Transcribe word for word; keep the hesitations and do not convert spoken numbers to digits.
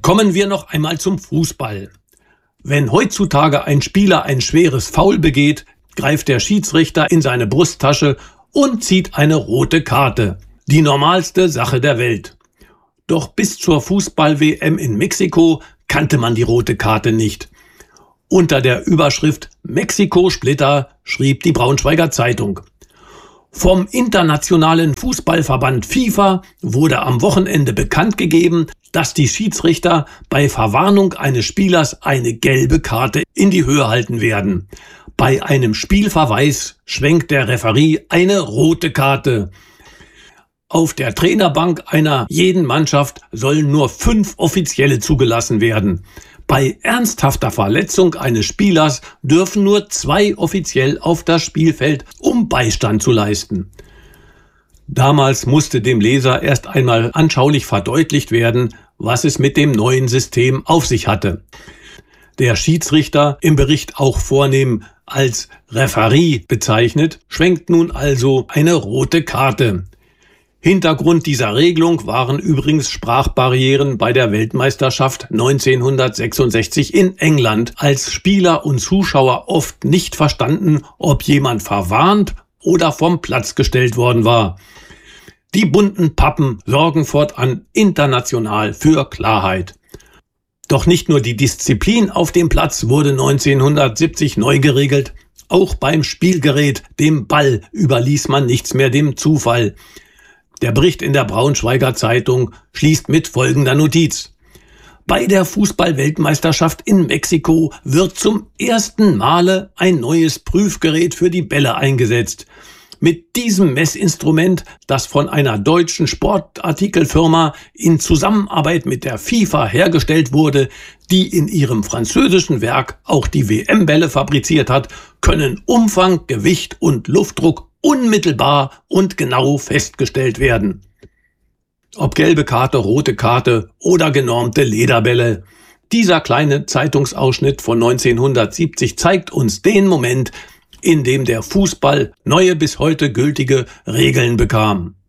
Kommen wir noch einmal zum Fußball. Wenn heutzutage ein Spieler ein schweres Foul begeht, greift der Schiedsrichter in seine Brusttasche und zieht eine rote Karte. Die normalste Sache der Welt. Doch bis zur Fußball-W M in Mexiko kannte man die rote Karte nicht. Unter der Überschrift Mexiko-Splitter schrieb die Braunschweiger Zeitung: Vom internationalen Fußballverband FIFA wurde am Wochenende bekannt gegeben, dass die Schiedsrichter bei Verwarnung eines Spielers eine gelbe Karte in die Höhe halten werden. Bei einem Spielverweis schwenkt der Referee eine rote Karte. Auf der Trainerbank einer jeden Mannschaft sollen nur fünf Offizielle zugelassen werden. Bei ernsthafter Verletzung eines Spielers dürfen nur zwei offiziell auf das Spielfeld, um Beistand zu leisten. Damals musste dem Leser erst einmal anschaulich verdeutlicht werden, was es mit dem neuen System auf sich hatte. Der Schiedsrichter, im Bericht auch vornehm als Referee bezeichnet, schwenkt nun also eine rote Karte. Hintergrund dieser Regelung waren übrigens Sprachbarrieren bei der Weltmeisterschaft neunzehnhundertsechsundsechzig in England, als Spieler und Zuschauer oft nicht verstanden, ob jemand verwarnt oder vom Platz gestellt worden war. Die bunten Pappen sorgen fortan international für Klarheit. Doch nicht nur die Disziplin auf dem Platz wurde neunzehnhundertsiebzig neu geregelt, auch beim Spielgerät, dem Ball, überließ man nichts mehr dem Zufall. Der Bericht in der Braunschweiger Zeitung schließt mit folgender Notiz: Bei der Fußball-Weltmeisterschaft in Mexiko wird zum ersten Male ein neues Prüfgerät für die Bälle eingesetzt. Mit diesem Messinstrument, das von einer deutschen Sportartikelfirma in Zusammenarbeit mit der FIFA hergestellt wurde, die in ihrem französischen Werk auch die W M-Bälle fabriziert hat, können Umfang, Gewicht und Luftdruck unmittelbar und genau festgestellt werden. Ob gelbe Karte, rote Karte oder genormte Lederbälle. Dieser kleine Zeitungsausschnitt von neunzehnhundertsiebzig zeigt uns den Moment, in dem der Fußball neue bis heute gültige Regeln bekam.